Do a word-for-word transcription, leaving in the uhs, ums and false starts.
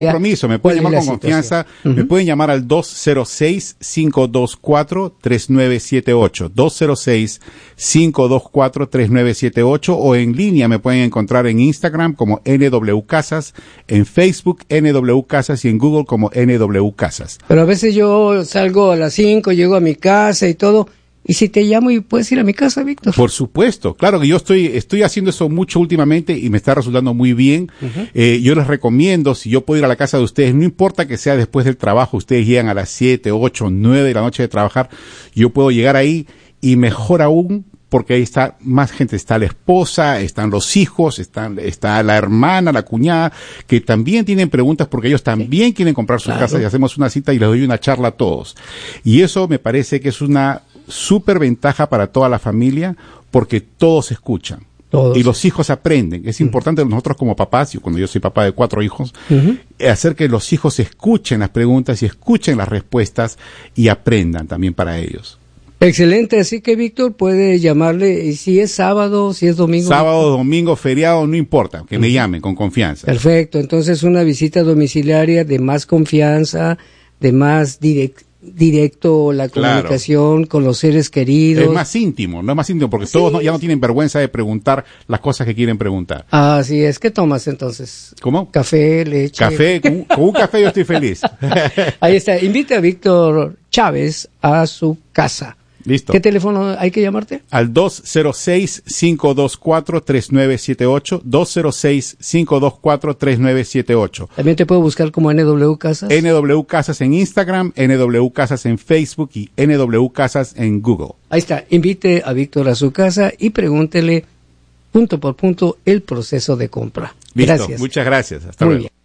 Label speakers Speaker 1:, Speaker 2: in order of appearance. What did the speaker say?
Speaker 1: compromiso, me pueden llamar con confianza, uh-huh. me pueden llamar al dos cero seis, cinco dos cuatro, tres nueve siete ocho, dos cero seis, cinco dos cuatro, tres nueve siete ocho, o en línea me pueden encontrar en Instagram como N W Casas, en Facebook N W Casas y en Google como N W Casas.
Speaker 2: Pero a veces yo salgo a las cinco, llego a mi casa y todo. ¿Y si te llamo y puedes ir a mi casa, Víctor?
Speaker 1: Por supuesto, claro que yo estoy estoy haciendo eso mucho últimamente y me está resultando muy bien. Uh-huh. Eh, yo les recomiendo, si yo puedo ir a la casa de ustedes, no importa que sea después del trabajo, ustedes llegan a las siete, ocho, nueve de la noche de trabajar, yo puedo llegar ahí y mejor aún, porque ahí está más gente, está la esposa, están los hijos, están, está la hermana, la cuñada, que también tienen preguntas porque ellos también sí. quieren comprar sus claro. casas y hacemos una cita y les doy una charla a todos. Y eso me parece que es una súper ventaja para toda la familia porque todos escuchan. Todos. Y los hijos aprenden. Es importante uh-huh. nosotros como papás, yo, cuando yo soy papá de cuatro hijos, uh-huh. hacer que los hijos escuchen las preguntas y escuchen las respuestas y aprendan también para ellos.
Speaker 2: Excelente, así que Víctor puede llamarle, y si es sábado, si es domingo.
Speaker 1: Sábado, domingo, feriado, no importa, que uh-huh. me llamen con confianza.
Speaker 2: Perfecto, entonces una visita domiciliaria de más confianza, de más direct, directo la comunicación claro. con los seres queridos.
Speaker 1: Es más íntimo, no es más íntimo, porque sí. todos no, ya no tienen vergüenza de preguntar las cosas que quieren preguntar.
Speaker 2: Así es, ¿qué tomas entonces?
Speaker 1: ¿Cómo?
Speaker 2: Café, leche.
Speaker 1: Café, con, con un café yo estoy feliz.
Speaker 2: Ahí está, invite a Víctor Chávez a su casa.
Speaker 1: Listo.
Speaker 2: ¿Qué teléfono hay que llamarte?
Speaker 1: Al dos cero seis, cinco dos cuatro, tres nueve siete ocho, dos cero seis, cinco dos cuatro, tres nueve siete ocho.
Speaker 2: También te puedo buscar como N W Casas.
Speaker 1: N W Casas en Instagram, N W Casas en Facebook y N W Casas en Google.
Speaker 2: Ahí está, invite a Víctor a su casa y pregúntele punto por punto el proceso de compra.
Speaker 1: Listo,
Speaker 2: gracias.
Speaker 1: Muchas gracias. Hasta
Speaker 2: Muy
Speaker 1: luego.
Speaker 2: Bien.